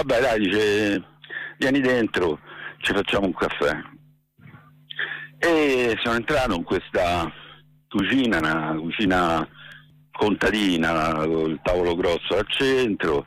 vabbè dai, dice, vieni dentro, ci facciamo un caffè. E sono entrato in questa cucina, una cucina contadina, con il tavolo grosso al centro,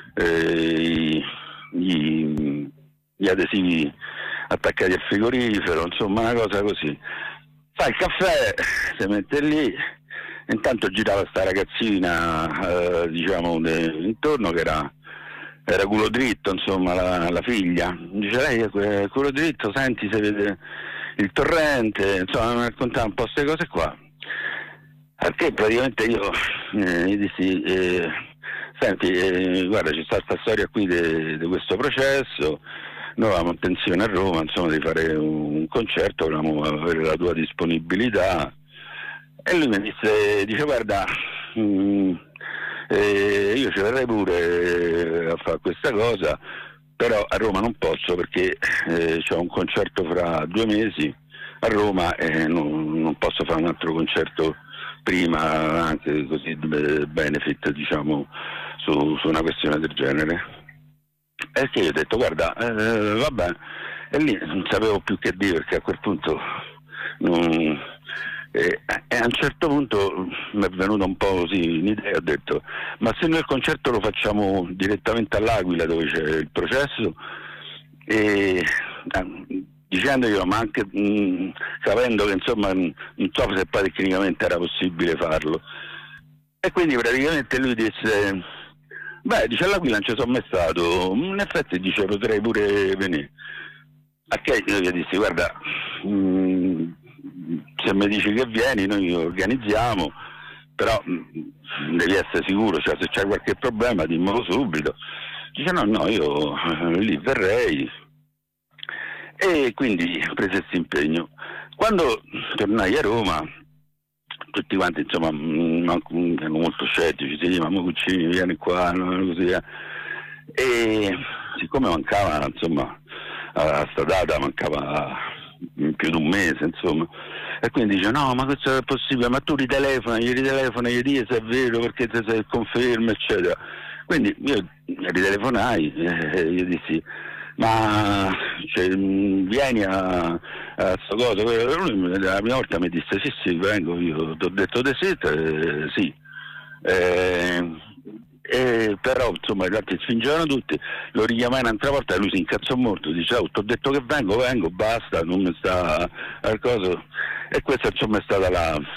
gli adesivi attaccati al frigorifero, insomma una cosa così. Fa il caffè, si mette lì, intanto girava sta ragazzina, diciamo, intorno, che era culo dritto, insomma, la figlia. Dice, lei è culo dritto, senti se vede il torrente, insomma, mi raccontava un po' queste cose qua. Perché praticamente io gli dissi, senti, guarda, c'è stata questa storia qui di questo processo, noi avevamo intenzione a Roma, insomma, di fare un concerto, volevamo avere la tua disponibilità. E lui mi dice, guarda, io ci verrei pure a fare questa cosa, però a Roma non posso perché c'ho un concerto fra 2 mesi a Roma e non posso fare un altro concerto prima, anche così benefit, diciamo, su una questione del genere. E che io ho detto, guarda, vabbè, e lì non sapevo più che dire, perché a quel punto e a un certo punto mi è venuta un po' così un'idea, ho detto, ma se noi il concerto lo facciamo direttamente all'Aquila dove c'è il processo, e dicendoglielo, ma anche sapendo che insomma non so se poi tecnicamente era possibile farlo, e quindi praticamente lui disse, beh, dice, all'Aquila non ci sono mai stato, in effetti dice potrei pure venire. A che io gli dissi, guarda, se mi dici che vieni noi organizziamo, però devi essere sicuro, cioè se c'è qualche problema dimmelo subito. Dice no, io lì verrei, e quindi prese questo impegno. Quando tornai a Roma tutti quanti insomma erano molto scettici, si diceva ma Cuccini vieni qua, così, e siccome mancava, insomma, a sta data mancava più di un mese, insomma, e quindi dice no, ma questo è possibile, ma tu gli ritelefoni, gli dici se è vero, perché se conferma, eccetera. Quindi io ritelefonai e gli dissi, ma cioè, vieni a sta cosa. Lui la prima volta mi disse sì vengo, io ti ho detto di sì, però insomma i gatti spingevano tutti, lo richiamai un'altra volta e lui si incazzò molto, dice ti ho detto che vengo, basta, non mi sta al coso. E questa insomma è stata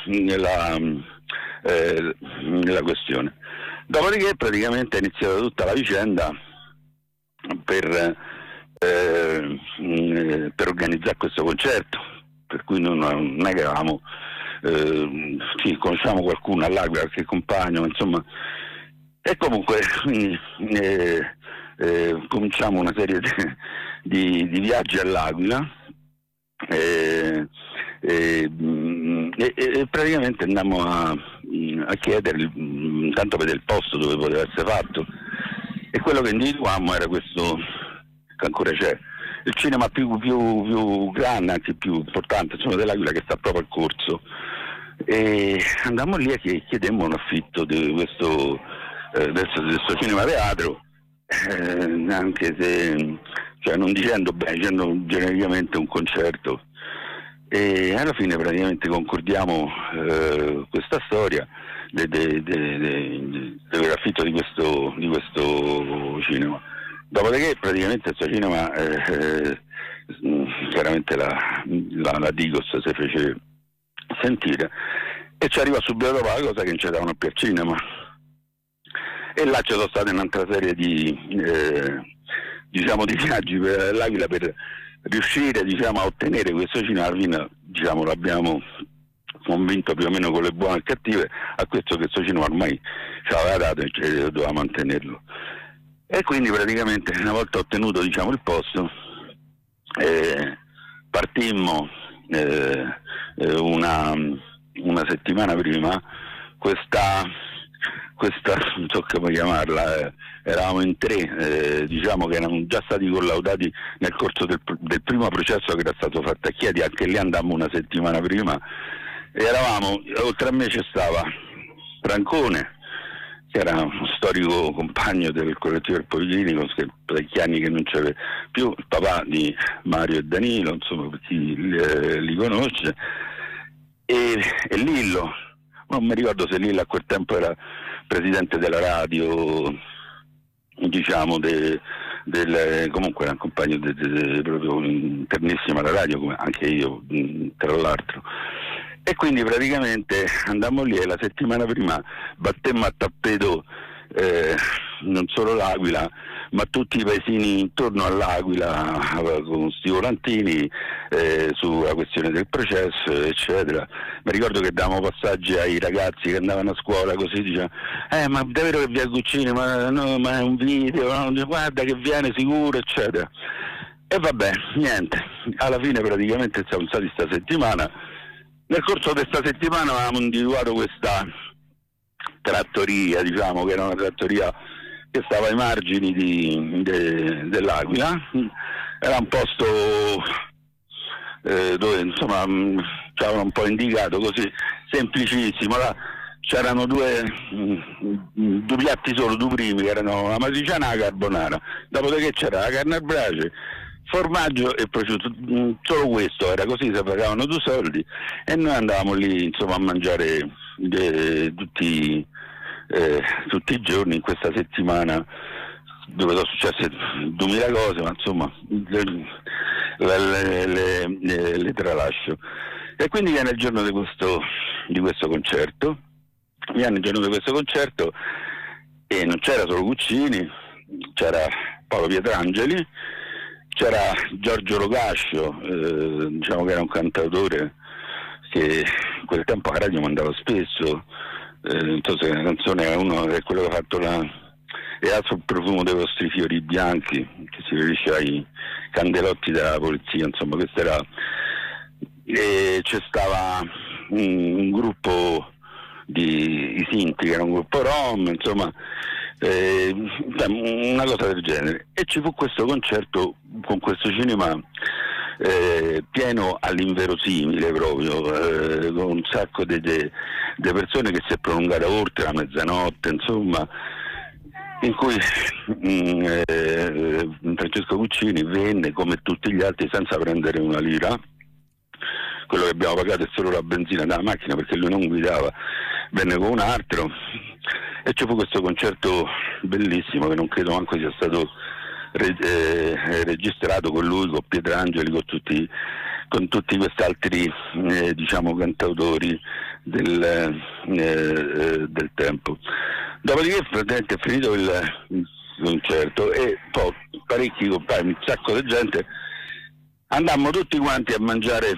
la questione. Dopodiché praticamente è iniziata tutta la vicenda per organizzare questo concerto, per cui non è che avevamo sì, conosciamo qualcuno all'Aquila, qualche compagno, insomma, e comunque quindi cominciamo una serie di viaggi all'Aquila e praticamente andammo a chiedere intanto per il posto dove poteva essere fatto, e quello che individuammo era questo che ancora c'è, il cinema più grande, anche più importante, insomma, dell'Aquila, che sta proprio al corso, e andammo lì e chiedemmo un affitto di questo cinema teatro, anche se, cioè, non dicendo bene, dicendo genericamente un concerto, e alla fine praticamente concordiamo questa storia dell'affitto di questo cinema. Dopodiché praticamente questo cinema chiaramente la Digos si fece sentire e ci arriva subito dopo la cosa che non ci davano più al cinema, e là ci sono state un'altra serie di viaggi per l'Aquila per riuscire, diciamo, a ottenere questo cinema. Alla fine, diciamo, l'abbiamo convinto più o meno con le buone e cattive a questo cinema ormai ci aveva dato e doveva mantenerlo. E quindi praticamente una volta ottenuto, diciamo, il posto, partimmo una settimana prima. Questa non so come chiamarla, eravamo in 3, diciamo che erano già stati collaudati nel corso del primo processo che era stato fatto a Chieti, anche lì andammo una settimana prima, e eravamo, oltre a me ci stava Francone, che era uno storico compagno del collettivo del Policlinico, che parecchi anni che non c'è più, il papà di Mario e Danilo, insomma, per chi li conosce, e Lillo, non mi ricordo se Lillo a quel tempo era presidente della radio, diciamo, comunque era un compagno proprio internissimo alla radio, come anche io, tra l'altro. E quindi praticamente andammo lì e la settimana prima battemmo a tappeto non solo l'Aquila, ma tutti i paesini intorno all'Aquila con sti volantini sulla questione del processo, eccetera. Mi ricordo che davamo passaggi ai ragazzi che andavano a scuola così, dicevano ma è vero che via Guccini, ma è un video, no? Guarda che viene sicuro, eccetera. E vabbè, niente, alla fine praticamente siamo stati sta settimana. Nel corso di questa settimana avevamo individuato questa trattoria, diciamo, che era una trattoria che stava ai margini dell'Aquila. Era un posto dove, insomma, ci avevano un po' indicato così, semplicissimo. Là c'erano due piatti solo, due primi, che erano la matriciana e la carbonara. Dopodiché c'era la carne al brace, formaggio e prosciutto, solo questo era, così si pagavano 2 soldi e noi andavamo lì, insomma, a mangiare tutti i giorni in questa settimana, dove sono successe 2000 cose, ma insomma le tralascio. E quindi viene il giorno di questo concerto, e non c'era solo Guccini, c'era Paolo Pietrangeli, c'era Giorgio Locascio, diciamo che era un cantautore che in quel tempo a radio mandava spesso, non so se la canzone è quello che ha fatto E altro il profumo dei vostri fiori bianchi, che si riferisce ai candelotti della polizia, insomma, questo era. E c'è stava un gruppo i Sinti, che era un gruppo rom, insomma, una cosa del genere. E ci fu questo concerto con questo cinema pieno all'inverosimile proprio, con un sacco di persone, che si è prolungata oltre la mezzanotte, insomma, in cui Francesco Guccini venne come tutti gli altri senza prendere una lira. Quello che abbiamo pagato è solo la benzina della macchina, perché lui non guidava, venne con un altro, e ci fu questo concerto bellissimo, che non credo manco sia stato registrato, con lui, con Pietrangeli, con tutti questi altri diciamo cantautori del tempo. Dopodiché praticamente è finito il concerto, e poi parecchi compagni, un sacco di gente, andammo tutti quanti a mangiare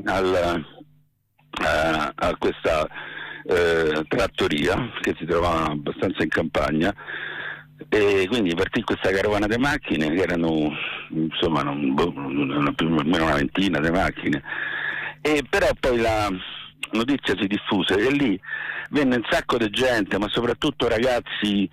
a questa trattoria, che si trovava abbastanza in campagna, e quindi partì questa carovana di macchine, che erano, insomma, più o meno una ventina di macchine, e però poi la notizia si diffuse e lì venne un sacco di gente, ma soprattutto ragazzi,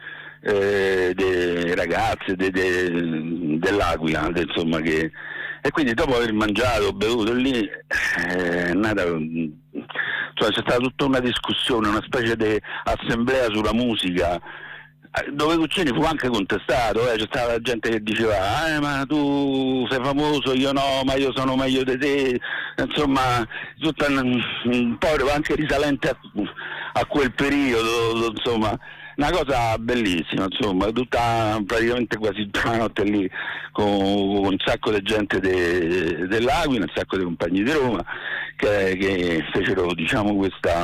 ragazze dell'Aquila, insomma, e quindi dopo aver mangiato, bevuto lì, è nata, c'è stata tutta una discussione, una specie di assemblea sulla musica, dove Guccini fu anche contestato, c'è stata la gente che diceva ma tu sei famoso, io no, ma io sono meglio di te, insomma, tutta un po' anche risalente a quel periodo, insomma, una cosa bellissima, insomma, tutta praticamente quasi tutta la notte lì con un sacco di gente dell'Aquila, un sacco di compagni di Roma che fecero, diciamo, questa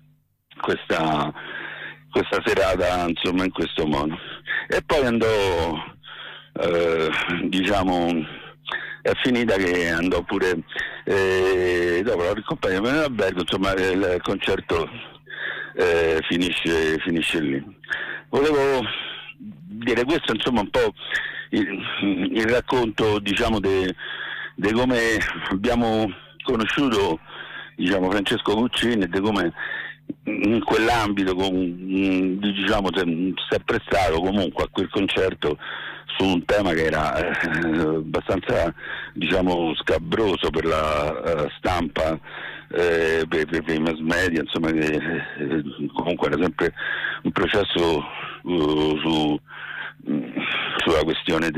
serata, insomma, in questo modo. E poi andò, diciamo, è finita che andò pure dopo la ricompagna nell'albergo, insomma, il concerto finisce lì. Volevo dire questo, insomma, un po' il racconto, diciamo, di come abbiamo conosciuto, diciamo, Francesco Guccini, e di come in quell'ambito, diciamo, si è prestato comunque a quel concerto su un tema che era abbastanza, diciamo, scabroso per la stampa per i mass media, insomma, che comunque era sempre un processo sulla questione